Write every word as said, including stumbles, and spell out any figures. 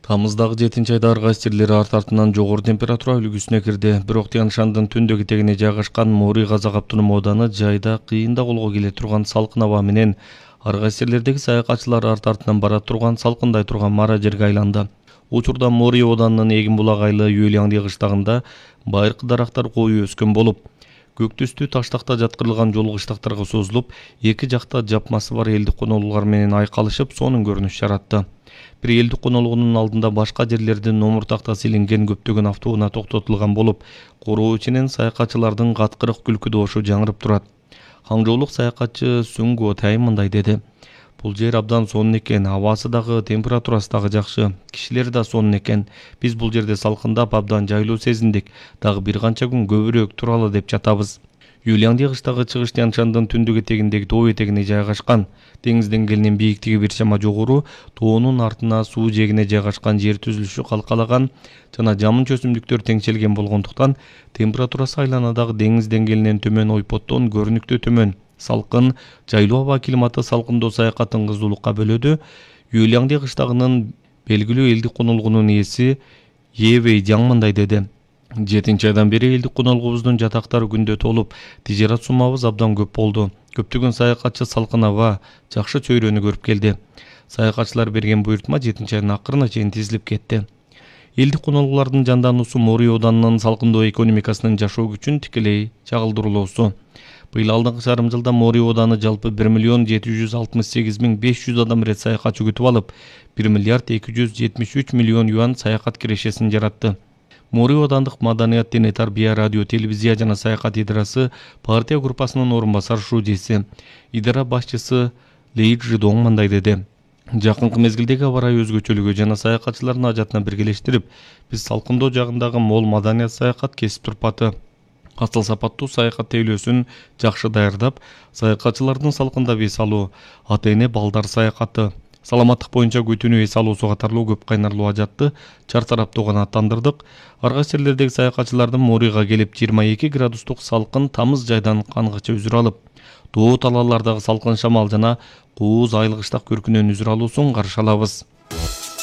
Тамыздагы жетинчи айда ар кайсы жерлери арт артынан жогору температура үлгүсүнө кирди. Бирок Тянь-Шандын түндүк этегине жайгашкан Мори Казак автоном ооданы жайда кыйын да колго келе турган салкын аба менен ар кайсы жерлердеги саякатчылар арт артынан бара турган салкындай турган мара жерге айланды. Учурда Мори оодунун Эгин булак айлы Юлиаңди кыштагында байыркы дарактар коюу өскөн болуп, көк түстүү таштакта жаткырылган жол кыштактарга созулуп, эки жакта жапмасы бар элдик конолугулар менен айкалышып, сонун көрүнүш жаратты. Бир элдик конолугунун алдында башка жерлердин номур тактасы илинген көптөгөн автоунаа токтотулган болуп, короо ичинен саякатчылардын каткырык күлкү добушу жаңырып турат. Хаңжоолук саякатчы Сүнгө Тай мындай деди: "Бул жер абдан сонун экен, абасы дагы, температурасы дагы жакшы, кишилери да сонун экен. Биз бул жерде салкындап абдан жайлуу сезиндик, дагы бир канча күн көбүрөөк туралы деп жатабыз." Юлиаңди кыштагы чыгыш Тянь-Шандын түндүк этегиндеги тоо этегине жайгашкан. Деңиз деңгээлинин бийиктиги бир чама жогору, тоонун артына суу жээгине жайгашкан жер түзүлүшү калкалаган жана жамын чөсүмдүктөр теңчелген болгондуктан температурасы айланадагы деңиз деңгээлинен төмөн ойпоттон көрүнүктүү төмөн. Салкын, жайлуу аба климаты салкындоо саякатын кызуулукка бөлөдү. Юлиаңди кыштагынын белгилүү элдик конолугунун ээси Евей Жаң мындай деди: "Жетинчи айдан бери элдик конолугубуздун жатактары күндө толуп, тижерат суммабыз абдан көп болду. Көптөгөн саякатчы салкын аба, жакшы чөйрөнү көрүп келди. Саякатчылар берген буйртма жетинчи айдын акырына чейин тизилип кетти." Элдик конолугулардын жандануусу Мори оодунун салкындоо экономикасынын жашоо күчүн тикелей чагылдыруулоосу. Быйыл алдыңкы жарым жылда Мори ооданы жалпы бир миллион жети жүз алтымыш сегиз миң беш жүз адам рет саякатчы күтүп алып, бир миллиард эки жүз жетимиш үч миллион юан саякат кирешесин жаратты. Мори оодандык маданият, дене тарбия, радио, телевизия жана саякат идарасы партия группасынын орун басар шуудеси, идара башчысы Лей Чжидоң мындай деди: "Жакынкы мезгилдеги аба ырайы өзгөчөлүгү жана саякатчылардын ажатына биргелештирип, биз салкындоо жагындагы мол маданият саякат кесип турпаты, асыл сапаттуу саякат тейлөөсүн жакшы даярдап, саякатчылардын салкындап эс алуу, ата-эне балдар саякаты, саламаттык боюнча күтүүнү эс алуусу катарлуу көп кайнарлуу ажатты чартараптоо канааттандырдык. Ар кайсы жерлердеги саякатчылардын Морига келип жыйырма эки градустук салкын тамыз жайдан кангача үзүр алып, тоо талаалардагы салкын шамал жана кууз айлык ыштак көркүнөн үзүр алуусун каршы алабыз."